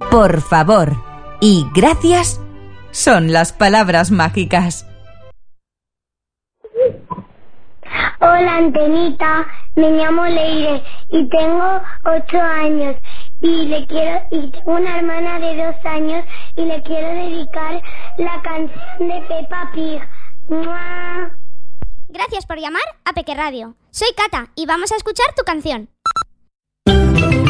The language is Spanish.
Por favor y gracias son las palabras mágicas. Hola, Antenita, me llamo Leire y tengo 8 años y tengo una hermana de 2 años y le quiero dedicar la canción de Peppa Pig. ¡Mua! Gracias por llamar a Peque Radio. Soy Cata y vamos a escuchar tu canción.